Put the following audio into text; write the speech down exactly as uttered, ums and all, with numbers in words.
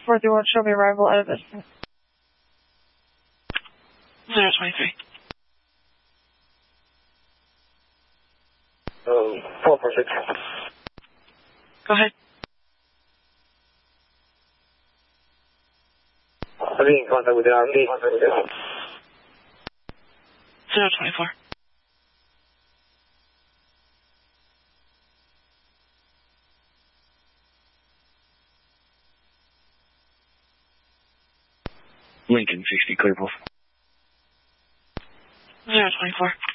four three one, show me arrival out of this. zero twenty-three. Um, four four six. Go ahead. I'll be in contact with the R M D. zero twenty-four. Lincoln sixty, clear both. zero twenty-four.